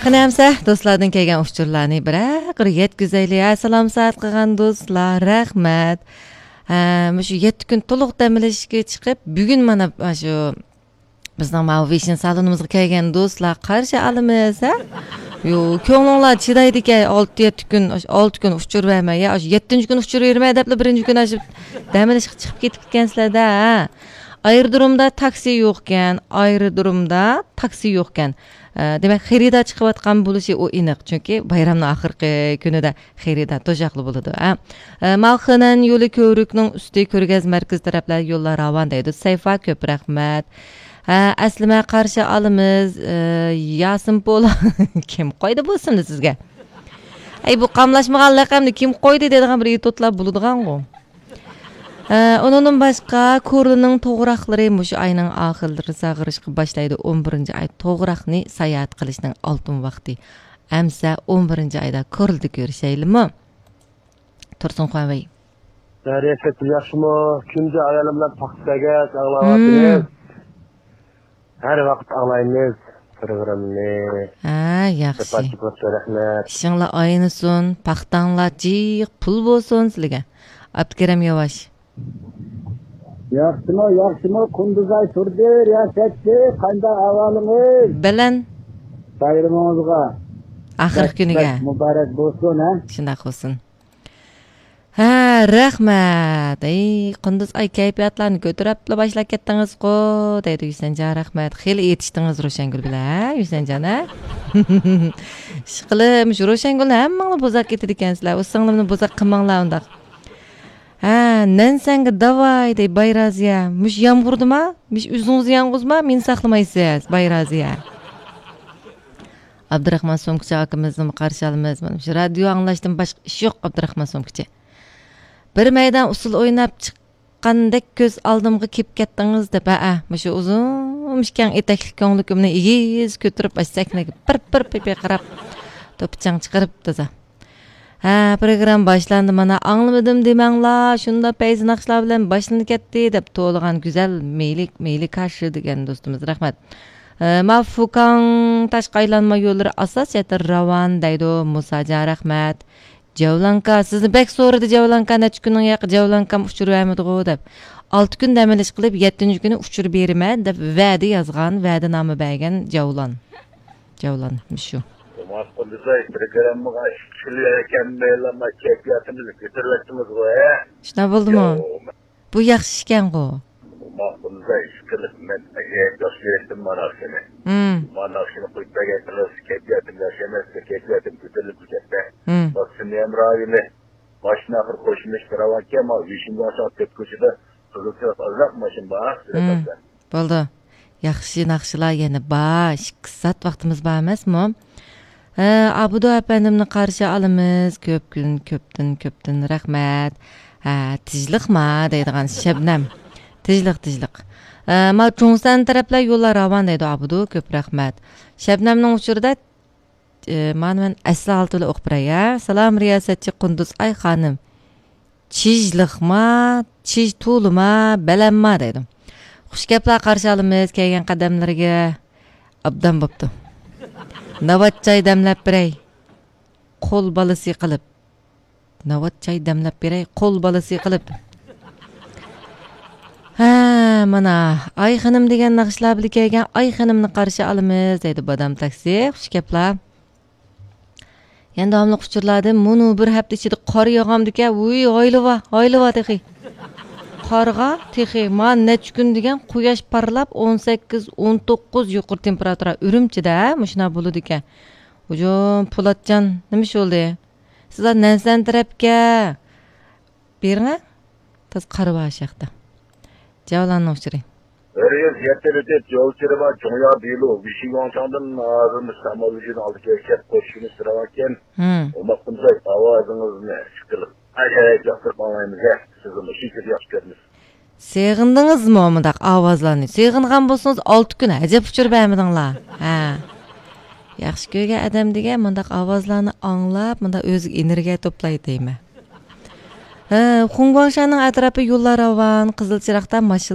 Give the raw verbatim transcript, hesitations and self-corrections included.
Qanamsa do'stlardan kelgan uchurlarni bir yetkazaylik. Assalom saat qilgan do'stlar, rahmat. Shu yetti kun to'liq dam olishga chiqib, bugun mana shu bizning Mavvishin salonimizga kelgan do'stlar qarshi olamiz, ha? Yo, ko'ngillar chidaydi-ku olti yetti kun, olti kun uchur vermay, yettinchi kun uchur vermay deb birinchi kun dam olishga chiqib ketib ketgansizlar-da. Aerodromda taksi yo'q ekan, aerodromda taksi yo'q ekan. Demak, xaridor chiqayotgan bo'lishi o aniq, chunki bayramning oxirgi kunida xaridor to'shaqli bo'ladi. Malxinan yo'li ko'rikning usti ko'rgaz markaz taraflar yo'llar ravon deydi. Sayfa ko'p rahmat. Aslima qarshi olamiz. Yasin Pol kim qo'ydi bu ismni sizga? Ay bu qamlashmagan laqamni kim qo'ydi deydigan bir to'tlab bo'ladigan-ku. Onun başqa Korluning to'g'raqlari mushu ayning oxirlari sag'irishga boshlaydi. o'n birinchi ay to'g'raqni sayohat qilishning oltin vaqti. Amsa o'n birinchi ayda Korlda ko'rishaylikmi? Tursunxonbay. Dariyat yaxshimi? Kunja ayolim bilan paxtaga chaqlayapmiz. Har vaqt ağlaymiz programni. Ha, yaxshi. Ishinglar oynasin, paxtanglar jiq pul bo'lsin sizlarga. Abdukaram Yovash. Yaxshimi, yaxshimi, Kunduzay turdi, riyosatchi, qanday ahvolingiz? Bilan bayramingizga oxirgi kuniga muborak bo'lsin, ha? Shunday bo'lsin. Ha, rahmat. Ey, Kunduz ay kayfiyatlarni ko'tarib boshlab ketdingiz-ku, deydi Yusanjon, rahmat. Xeyli yetishdingiz Ro'shangul bilan, Yusanjon, ha? Ishqilib, shu Ro'shangulni hammanglar bozaq ketdi ekansizlar. O singlimni bozaq qilmanglar undaq. Ha, Nansanga davay dey Bayraziya. Mush yomg'urdimi? Mush o'zingiz yolg'izmi? Meni saqlamaysiz, Bayraziya. Abdurahmon Somkichi akamizni qarshi olamiz. Mana shu radio anglashdan boshqa ish yo'q Abdurahmon Somkichi. Bir maydon usul o'ynab chiqqandek ko'z oldimga kelib ketdingiz deb, ha, mushu uzun mishkan etakli ko'nglimni egiz ko'tarib asaknaga bir bir qarab to'pchang chiqarib toza. Ha, program boshlandi, mana anglamadim demanglar, shunda payzi naqshlar bilan boshlanib ketdi deb to'lg'an go'zal meylik meyli qarshi degan do'stimiz, rahmat. Mafukang tashqi aylanma yo'llari asosiyati ravon deydi Musajon, rahmat. Javlanka, sizni bek so'radi Javlanka necha kunning yoq Javlankam uchirib bermadi-ku deb. olti kun dam olish qilib yettinchi kuni uchirib beraman deb va'da yozgan, va'da nomi bergan Javlan. Javlan shu. Kunduzay programmaga kelmeylarma kayfiyatimizni ko'tarayapmiz-ku, ha? Shuna bo'ldimi? Bu yaxshi ekan-ku. Kunduzay qilib men yaxshi mana seni. Hmm. Mana shuni qo'yib bergansiz, kayfiyatim yaxshimas, kayfiyatim ko'tarilib ketdi. Bak seni ham rayini mashina qilib qo'shimish ravan kema yushinga soat ketko'chida qiziqib azab mashin bor. Bo'ldi. Yaxshi naqshlar yana bash, qisat vaqtimiz bor emasmi? Abudu apandimni qarshi olamiz. Ko'p kun, ko'pdan, ko'pdan rahmat. Ha, tijliqma deydigan Shabnam. Tijliq, tijliq. Ma Cho'ngsan taraflar yo'llar ravon deydi Abudu, ko'p rahmat. Shabnamning uchurida mana men asli altili o'qibray-a. Salom riyosatchi Kunduz ay xonim. Tijliqma, tij to'lima, balanma deydim. Xush gaplar qarshi olamiz kelgan qadamlarga. Abdan bo'pti. Navat choy damlab beray. Qo'l balasi qilib. Navat choy damlab beray, qo'l balasi qilib. Ha, mana ay xonim degan naqshlar bilan kelgan ay xonimni qarshi olamiz deydi Badam taksi. Xush gaplar. Endi davomli quchurlardim. Munu bir hafta ichida qor yog'amdi-ku. Uy, oylava, oylava texi. Qorga texi man necha kun degan quyosh parlab o'n sakkiz o'n to'qqiz yuqori temperatura Urumchida mushuna bo'ladi ekan. Hujum Po'latjon, nima ish bo'ldi? Sizlar Nansan tarafga bering-a? Tez qarab olishaqda. Javlanni o'chiring. Öyle yeterli yolcuları var, çoğuya değil o. Bir şey olsaydım ağzımız samolyotun aldık yaşayıp koşunu sıralarken o baktığımızda avazınız ne çıkılır. Acayip yaptırıp anlayımız ya. Sizin şükür yaptırınız. Seğindiniz mi o mıdak avazlarını? Seğingan bolsanız altı gün acayip uçurup vermedinler. Ha. Yaxshi ko'rgan adam degan mındaq avazlarni anglab, mındaq o'ziga energiya toplaydi deyman. Ha, Xungwangshanning atrofi yo'llar ravon, qizil chiroqdan mashina